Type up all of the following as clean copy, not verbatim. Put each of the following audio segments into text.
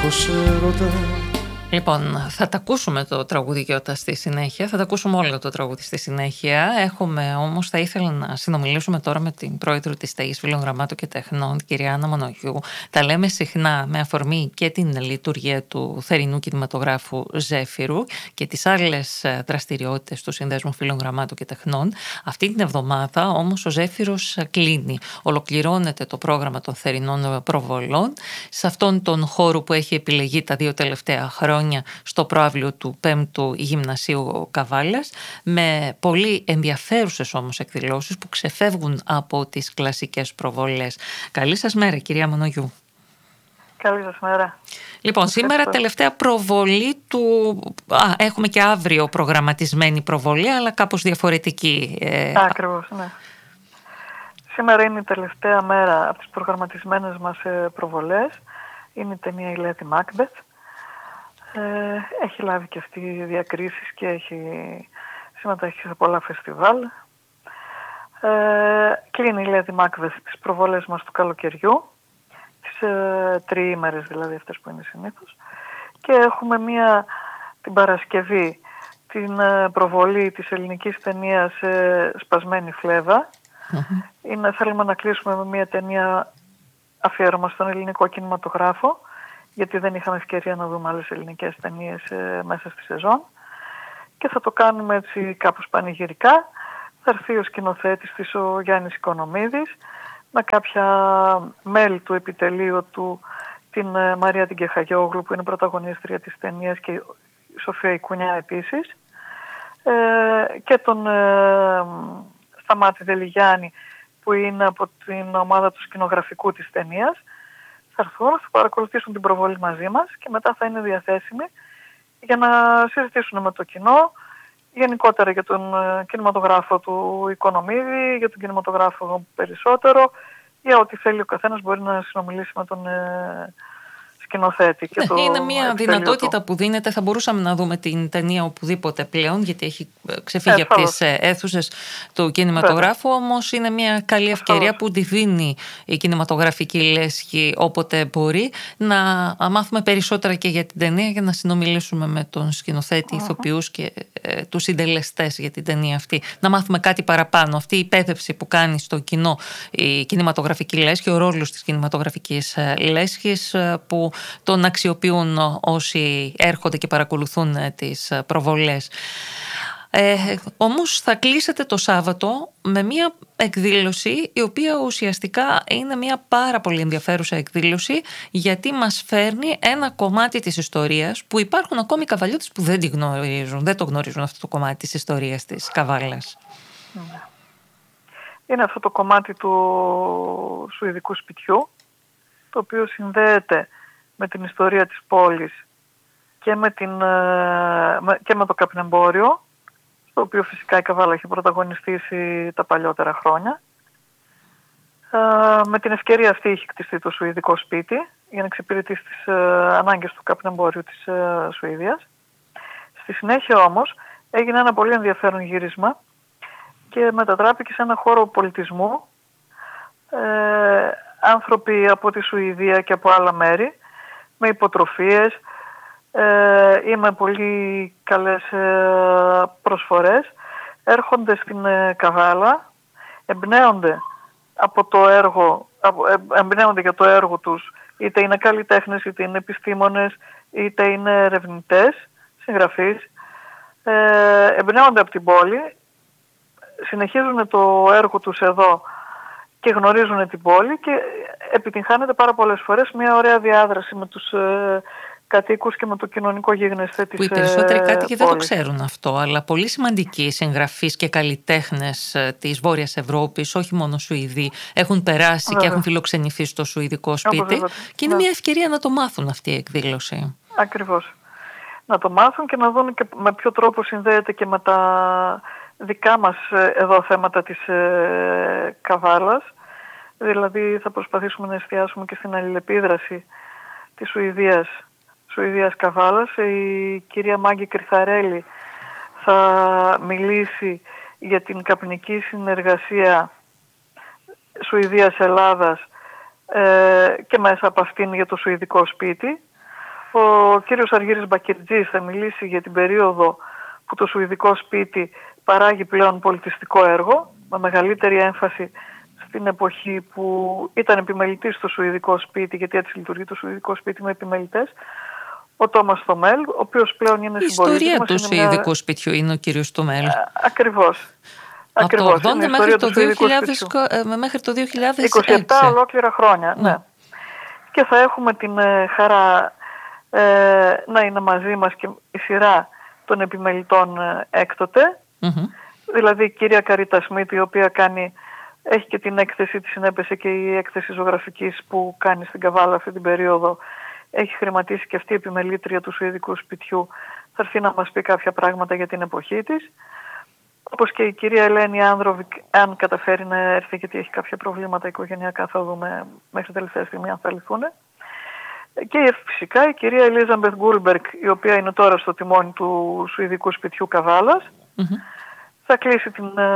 δίχως έρωτα. Λοιπόν, θα τα ακούσουμε το τραγούδι Γιώτα στη συνέχεια, θα τα ακούσουμε όλο το τραγούδι στη συνέχεια. Θα ήθελα να συνομιλήσουμε τώρα με την πρόεδρο της ΤΑΙΣ Φίλων Γραμμάτων και Τεχνών, την κυρία Άννα Μονογιού. Τα λέμε συχνά με αφορμή και την λειτουργία του θερινού κινηματογράφου Ζέφυρου και τις άλλες δραστηριότητες του Συνδέσμου Φίλων Γραμμάτων και Τεχνών. Αυτή την εβδομάδα όμως ο Ζέφυρος κλείνει. Ολοκληρώνεται το πρόγραμμα των θερινών προβολών σε αυτόν τον χώρο που έχει επιλεγεί τα 2 τελευταία χρόνια στο προαύλιο του 5ου Γυμνασίου Καβάλας, με πολύ ενδιαφέρουσες όμως εκδηλώσεις που ξεφεύγουν από τις κλασικές προβολές. Καλή σας μέρα, κυρία Μονογιού. Καλή σας μέρα. Λοιπόν, σήμερα τελευταία προβολή του... έχουμε και αύριο προγραμματισμένη προβολή, αλλά κάπως διαφορετική. Ακριβώς, ναι. Σήμερα είναι η τελευταία μέρα από τις προγραμματισμένες μας προβολές. Είναι η ταινία «Η Lady Macbeth». Έχει λάβει και αυτή διακρίσεις και έχει συμμετέχει σε πολλά φεστιβάλ. Κλείνει η Lady Macbeth τις προβολές μας του καλοκαιριού, τις τριήμερες δηλαδή, αυτές που είναι συνήθως, και έχουμε την Παρασκευή την προβολή της ελληνικής ταινίας «Σπασμένη φλέβα». Θέλουμε να κλείσουμε με μια ταινία αφιέρωμα στον ελληνικό κινηματογράφο, γιατί δεν είχαμε ευκαιρία να δούμε άλλες ελληνικές ταινίες μέσα στη σεζόν, και θα το κάνουμε έτσι κάπως πανηγυρικά. Θα έρθει ο σκηνοθέτης της, ο Γιάννης Οικονομίδης, με κάποια μέλη του επιτελείου του, την Μαρία την Κεχαγιόγλου που είναι πρωταγωνίστρια της ταινίας, και η Σοφία Ικουνιά επίσης, και τον Σταμάτη Δελιγιάννη που είναι από την ομάδα του σκηνογραφικού της ταινίας. Θα έρθουν, θα παρακολουθήσουν την προβολή μαζί μας και μετά θα είναι διαθέσιμοι για να συζητήσουν με το κοινό γενικότερα για τον κινηματογράφο του Οικονομίδη, για τον κινηματογράφο περισσότερο, για ό,τι θέλει ο καθένας μπορεί να συνομιλήσει με τον σκηνοθέτη. Και είναι μια δυνατότητα που δίνεται. Θα μπορούσαμε να δούμε την ταινία οπουδήποτε πλέον, γιατί έχει ξεφύγει από τις αίθουσες του κινηματογράφου, όμως είναι μια καλή ευκαιρία που τη δίνει η κινηματογραφική λέσχη όποτε μπορεί, να μάθουμε περισσότερα και για την ταινία, για να συνομιλήσουμε με τον σκηνοθέτη, ηθοποιούς και τους συντελεστές για την ταινία αυτή. Να μάθουμε κάτι παραπάνω. Αυτή η εκπαίδευση που κάνει στο κοινό η κινηματογραφική λέσχη, ο ρόλος της κινηματογραφικής λέσχης που τον αξιοποιούν όσοι έρχονται και παρακολουθούν τις προβολές. Όμως θα κλείσετε το Σάββατο με μια εκδήλωση η οποία ουσιαστικά είναι μια πάρα πολύ ενδιαφέρουσα εκδήλωση, γιατί μας φέρνει ένα κομμάτι της ιστορίας που υπάρχουν ακόμη καβαλιώτες που δεν το γνωρίζουν αυτό το κομμάτι της ιστορίας της Καβάλας. Είναι αυτό το κομμάτι του Σουηδικού σπιτιού, το οποίο συνδέεται με την ιστορία της πόλης και με το καπνεμπόριο, στο οποίο φυσικά η Καβάλα έχει πρωταγωνιστήσει τα παλιότερα χρόνια. Με την ευκαιρία αυτή έχει κτιστεί το Σουηδικό σπίτι για να εξυπηρετήσει τις ανάγκες του καπνεμπόριου της Σουηδίας. Στη συνέχεια όμως έγινε ένα πολύ ενδιαφέρον γύρισμα και μετατράπηκε σε ένα χώρο πολιτισμού. Άνθρωποι από τη Σουηδία και από άλλα μέρη, με υποτροφίες ή με πολύ καλές προσφορές, έρχονται στην Καβάλα, εμπνέονται για το έργο τους, είτε είναι καλλιτέχνες, είτε είναι επιστήμονες, είτε είναι ερευνητές, συγγραφείς, εμπνέονται από την πόλη, συνεχίζουν το έργο τους εδώ και γνωρίζουν την πόλη, και επιτυγχάνεται πάρα πολλές φορές μια ωραία διάδραση με τους κατοίκους και με το κοινωνικό γίγνεσθε της πόλης. Που οι περισσότεροι κάτοικοι δεν το ξέρουν αυτό, αλλά πολύ σημαντικοί συγγραφείς και καλλιτέχνες της Βόρειας Ευρώπης, όχι μόνο Σουηδοί, έχουν περάσει και έχουν φιλοξενηθεί στο Σουηδικό σπίτι, και είναι μια ευκαιρία να το μάθουν αυτή η εκδήλωση. Ακριβώς. Να το μάθουν και να δουν και με ποιο τρόπο συνδέεται και με τα δικά μας εδώ θέματα της Καβάλας. Δηλαδή θα προσπαθήσουμε να εστιάσουμε και στην αλληλεπίδραση της Σουηδίας Καβάλας. Η κυρία Μάγκη Κρυθαρέλη θα μιλήσει για την καπνική συνεργασία Σουηδίας-Ελλάδας και μέσα από αυτήν για το Σουηδικό σπίτι. Ο κύριος Αργύρης Μπακερτζής θα μιλήσει για την περίοδο που το Σουηδικό Σπίτι παράγει πλέον πολιτιστικό έργο, με μεγαλύτερη έμφαση στην εποχή που ήταν επιμελητής στο Σουηδικό Σπίτι, γιατί έτσι λειτουργεί το Σουηδικό Σπίτι με επιμελητές, ο Τόμας Στομέλ, ο οποίος πλέον είναι συμπολίτης μας. Η ιστορία του Σουηδικού Σπιτιού είναι ο κύριος Στομέλ. Ακριβώς. Από το 80 μέχρι το 2006. 27 ολόκληρα χρόνια, ναι. Και θα έχουμε την χαρά να είναι μαζί μας και η σειρά των επιμελητών έκτοτε. Δηλαδή η κυρία Καρίτα Σμίτ, η οποία έχει και την έκθεση, τη συνέπεσε και η έκθεση ζωγραφικής που κάνει στην Καβάλα αυτή την περίοδο. Έχει χρηματίσει και αυτή η επιμελήτρια του Σουηδικού Σπιτιού. Θα έρθει να μας πει κάποια πράγματα για την εποχή της. Όπως και η κυρία Ελένη Άνδροβικ, αν καταφέρει να έρθει, γιατί έχει κάποια προβλήματα οικογενειακά, θα δούμε μέχρι τελευταία στιγμή αν θα λυθούν. Και φυσικά η κυρία Ελίζαμπεθ Γκούλμπεργκ, η οποία είναι τώρα στο τιμόνι του Σουηδικού Σπιτιού Καβάλας. Θα κλείσει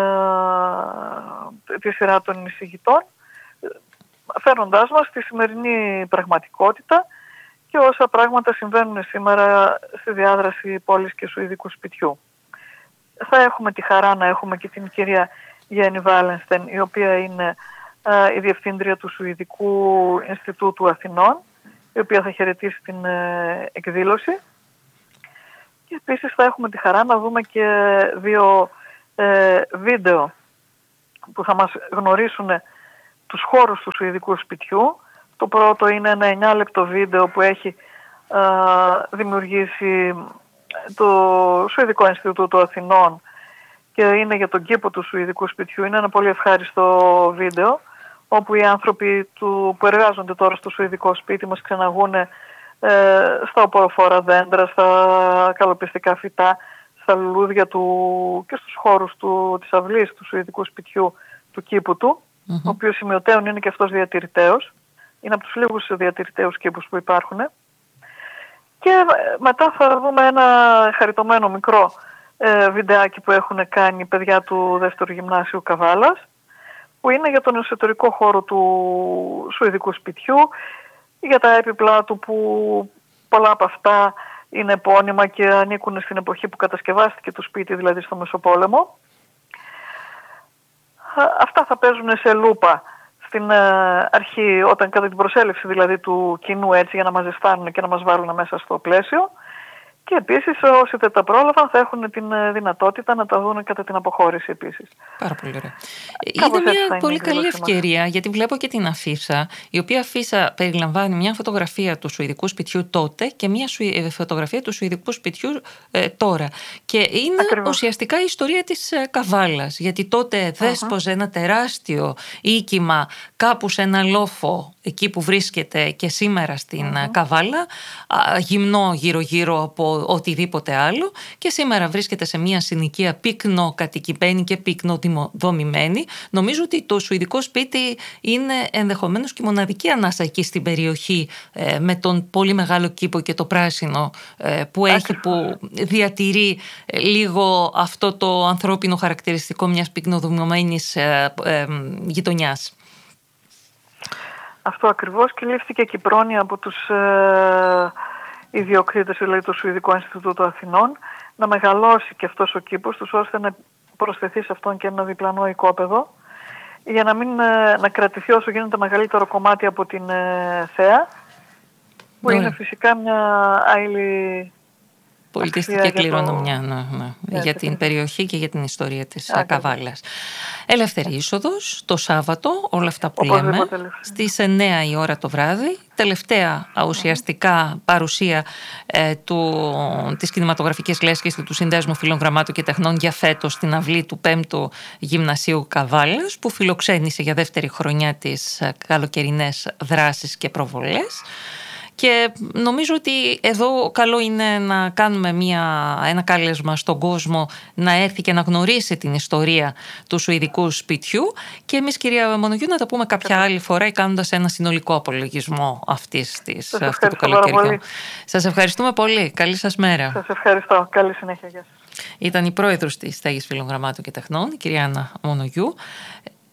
τη σειρά των εισηγητών, φέρνοντάς μας τη σημερινή πραγματικότητα και όσα πράγματα συμβαίνουν σήμερα στη διάδραση πόλης και Σουηδικού Σπιτιού. Θα έχουμε τη χαρά να έχουμε και την κυρία Γιάννη Βάλενστεν, η οποία είναι η διευθύντρια του Σουηδικού Ινστιτούτου Αθηνών, η οποία θα χαιρετήσει την εκδήλωση. Και επίσης θα έχουμε τη χαρά να δούμε και 2 βίντεο που θα μας γνωρίσουν τους χώρους του Σουηδικού Σπιτιού. Το πρώτο είναι ένα 9 λεπτό βίντεο που έχει δημιουργήσει το Σουηδικό Ινστιτούτο Αθηνών και είναι για τον κήπο του Σουηδικού Σπιτιού. Είναι ένα πολύ ευχάριστο βίντεο, όπου οι άνθρωποι που εργάζονται τώρα στο Σουηδικό Σπίτι μας ξεναγούν στα οποροφόρα δέντρα, στα καλοπιστικά φυτά, στα λουλούδια του και στους χώρους της αυλής του Σουηδικού Σπιτιού, του κήπου του, ο οποίος σημειωτέων είναι και αυτός διατηρητέος. Είναι από τους λίγους διατηρητέους κήπους που υπάρχουν. Και μετά θα δούμε ένα χαριτωμένο μικρό βιντεάκι που έχουν κάνει παιδιά του δεύτερου γυμνάσιου Καβάλας, που είναι για τον εσωτερικό χώρο του Σουηδικού Σπιτιού, για τα έπιπλά του που πολλά από αυτά είναι επώνυμα και ανήκουν στην εποχή που κατασκευάστηκε το σπίτι, δηλαδή στο Μεσοπόλεμο. Αυτά θα παίζουν σε λούπα στην αρχή, όταν κατά την προσέλευση δηλαδή του κοινού, έτσι, για να μας ζεστάνουν και να μας βάλουν μέσα στο πλαίσιο. Και επίσης όσοι δεν τα πρόλαβαν θα έχουν την δυνατότητα να τα δουν κατά την αποχώρηση επίσης. Πάρα πολύ ωραία. Είναι μια πολύ καλή ευκαιρία, γιατί βλέπω και την αφίσα, η οποία αφίσα περιλαμβάνει μια φωτογραφία του Σουηδικού Σπιτιού τότε και μια φωτογραφία του Σουηδικού Σπιτιού τώρα. Και είναι ουσιαστικά η ιστορία της Καβάλας, γιατί τότε δέσποζε ένα τεράστιο οίκημα κάπου σε ένα λόφο, εκεί που βρίσκεται και σήμερα στην Καβάλα, γυμνό γύρω-γύρω από οτιδήποτε άλλο, και σήμερα βρίσκεται σε μια συνοικία πυκνοκατοικημένη και πυκνοδομημένη. Νομίζω ότι το Σουηδικό Σπίτι είναι ενδεχομένως και η μοναδική ανάσα εκεί στην περιοχή, με τον πολύ μεγάλο κήπο και το πράσινο που έχει, που διατηρεί λίγο αυτό το ανθρώπινο χαρακτηριστικό μιας πυκνοδομημένης γειτονιάς. Αυτό ακριβώς, και λήφθηκε και η πρόνοια από τους ιδιοκτήτες, δηλαδή το Σουηδικό Ινστιτούτο Αθηνών, να μεγαλώσει και αυτός ο κήπος τους, ώστε να προσθεθεί σε αυτόν και ένα διπλανό οικόπεδο, για να μην να κρατηθεί όσο γίνεται μεγαλύτερο κομμάτι από την Θέα, που είναι φυσικά μια άειλη πολιτιστική κληρονομιά για την περιοχή και για την ιστορία της Καβάλας. Ελεύθερη είσοδος το Σάββατο, όλα αυτά που λέμε, στις 9 η ώρα το βράδυ. Τελευταία ουσιαστικά παρουσία της κινηματογραφικής λέσχης του Συνδέσμου Φίλων Γραμμάτων και Τεχνών για φέτος στην αυλή του 5ου Γυμνασίου Καβάλας, που φιλοξένησε για δεύτερη χρονιά τις καλοκαιρινές δράσεις και προβολές. Και νομίζω ότι εδώ καλό είναι να κάνουμε ένα κάλεσμα στον κόσμο να έρθει και να γνωρίσει την ιστορία του Σουηδικού Σπιτιού, και εμείς, κυρία Μονογιού, να τα πούμε κάποια άλλη φορά, κάνοντας ένα συνολικό απολογισμό αυτού του καλοκαιριού. Σας ευχαριστούμε πολύ. Καλή σας μέρα. Σας ευχαριστώ. Καλή συνέχεια. Γεια σας. Ήταν η πρόεδρος της Στέγης Φίλων Γραμμάτων και Τεχνών, η κυρία Άννα Μονογιού.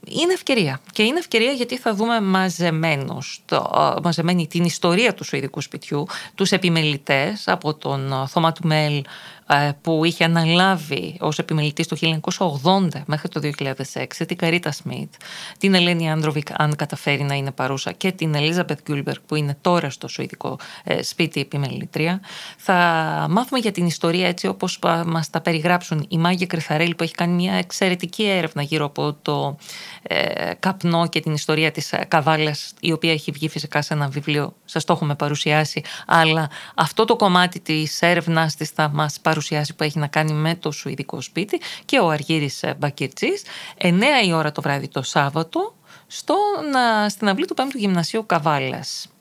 είναι ευκαιρία. Και είναι ευκαιρία γιατί θα δούμε μαζεμένη την ιστορία του Σουηδικού σπιτιού, τους επιμελητές από τον Θωμά Τουμέλ που είχε αναλάβει ως επιμελητής το 1980 μέχρι το 2006, την Καρίτα Σμιτ, την Ελένη Άντροβικ αν καταφέρει να είναι παρούσα και την Ελίζαμπεθ Γκιούλμπεργκ που είναι τώρα στο Σουηδικό σπίτι επιμελητρία. Θα μάθουμε για την ιστορία έτσι όπως μας τα περιγράψουν η Μάγια Κρυθαρέλη που έχει κάνει μια εξαιρετική έρευνα γύρω από το καπνό και την ιστορία της καβάλας, η οποία έχει βγει φυσικά σε ένα βιβλίο, σας το έχουμε παρουσιάσει, αλλά αυτό το κομμάτι της έρευνας της θα μας παρουσιάσει που έχει να κάνει με το Σουηδικό σπίτι, και ο Αργύρης Μπακυρτζής 9 η ώρα το βράδυ το Σάββατο στην αυλή του 5ου Γυμνασίου Καβάλας.